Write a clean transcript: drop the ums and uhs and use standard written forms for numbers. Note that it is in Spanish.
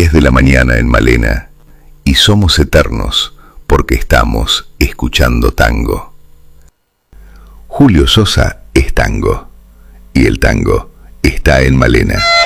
10 de la mañana en Malena, y somos eternos porque estamos escuchando tango. Julio Sosa es tango, y el tango está en Malena.